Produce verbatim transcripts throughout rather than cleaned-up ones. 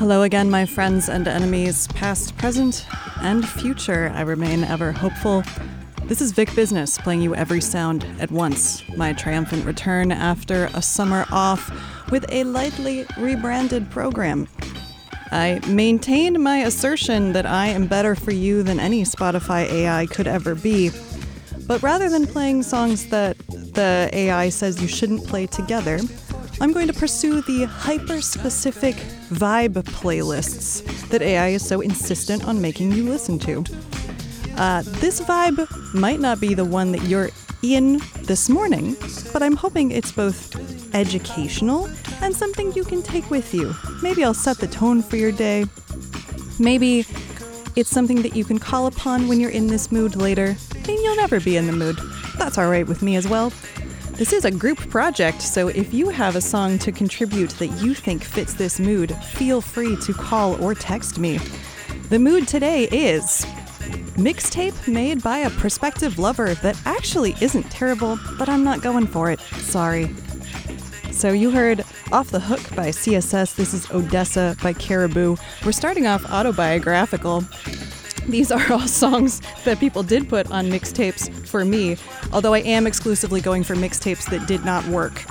Hello again, my friends and enemies, past, present, and future. I remain ever hopeful. This is Vic Business, playing you every sound at once. My triumphant return after a summer off with a lightly rebranded program. I maintain my assertion that I am better for you than any Spotify A I could ever be. But rather than playing songs that the A I says you shouldn't play together, I'm going to pursue the hyper-specific vibe playlists that A I is so insistent on making you listen to. Uh, this vibe might not be the one that you're in this morning, but I'm hoping it's both educational and something you can take with you. Maybe I'll set the tone for your day. Maybe it's something that you can call upon when you're in this mood later, and you'll never be in the mood. That's all right with me as well. This is a group project, so if you have a song to contribute that you think fits this mood, feel free to call or text me. The mood today is mixtape made by a prospective lover that actually isn't terrible, but I'm not going for it. Sorry. So you heard Off the Hook by C S S. This is Odessa by Caribou. We're starting off autobiographical. These are all songs that people did put on mixtapes for me, although I am exclusively going for mixtapes that did not work.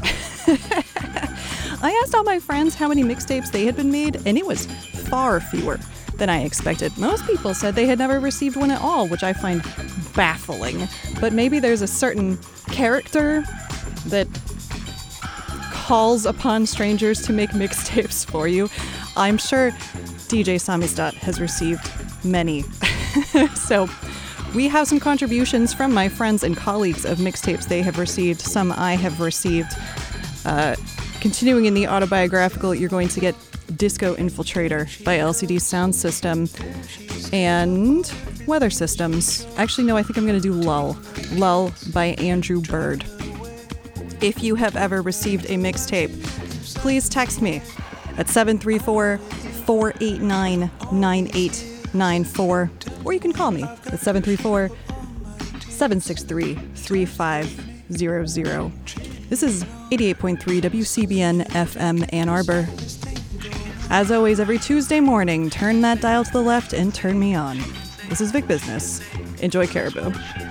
I asked all my friends how many mixtapes they had been made, and it was far fewer than I expected. Most people said they had never received one at all, which I find baffling. But maybe there's a certain character that calls upon strangers to make mixtapes for you. I'm sure D J Samistat has received many. So we have some contributions from my friends and colleagues of mixtapes they have received, some I have received. Uh, continuing in the autobiographical, you're going to get Disco Infiltrator by L C D Sound System and Weather Systems. Actually, no, I think I'm going to do Lull. Lull by Andrew Bird. If you have ever received a mixtape, please text me at seven three four, four eight nine, nine eight nine four, or you can call me at seven three four, seven six three, three five zero zero. This is eighty-eight point three W C B N F M Ann Arbor. As always, every Tuesday morning, turn that dial to the left and turn me on. This is Vic Business. Enjoy Caribou.